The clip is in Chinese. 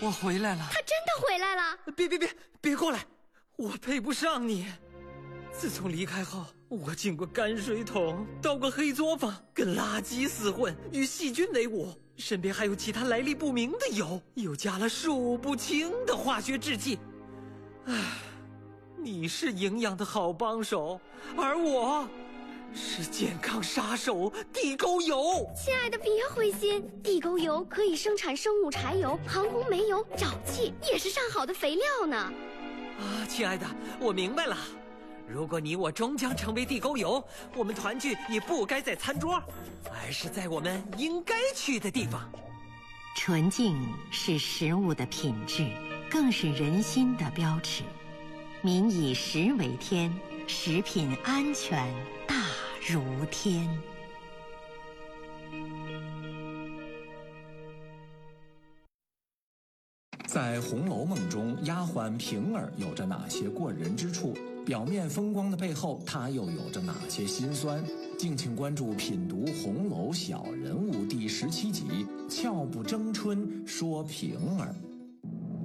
我回来了。 他真的回来了！ 别过来，我配不上你。自从离开后，我进过泔水桶，到过黑作坊，跟垃圾厮混，与细菌为伍，身边还有其他来历不明的油，又加了数不清的化学制剂。唉，你是营养的好帮手，而我是健康杀手地沟油。 亲爱的，别灰心，地沟油可以生产生物柴油、航空煤油、沼气，也是上好的肥料呢。 啊，亲爱的，我明白了。如果你我终将成为地沟油，我们团聚也不该在餐桌，而是在我们应该去的地方。 纯净是食物的品质，更是人心的标尺。民以食为天，食品安全大如天。 在《红楼梦》中，丫鬟平儿有着哪些过人之处？表面风光的背后，她又有着哪些辛酸？敬请关注品读《红楼小人物》第17集《俏不争春说平儿》。